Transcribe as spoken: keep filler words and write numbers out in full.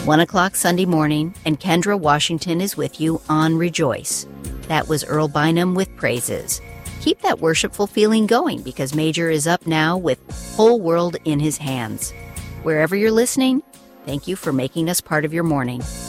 one o'clock Sunday morning, and Kendra Washington is with you on Rejoice. That was Earl Bynum with Praises. Keep that worshipful feeling going because Major is up now with Whole World in His Hands. Wherever you're listening, thank you for making us part of your morning.